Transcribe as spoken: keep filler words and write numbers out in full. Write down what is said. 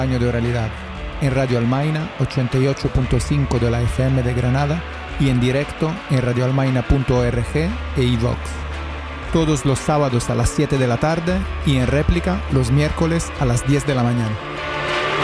Año de oralidad, en Radio Almaina ochenta y ocho punto cinco de la F M de Granada y en directo en radioalmaina punto org e iVox. Todos los sábados a las siete de la tarde y en réplica los miércoles a las diez de la mañana.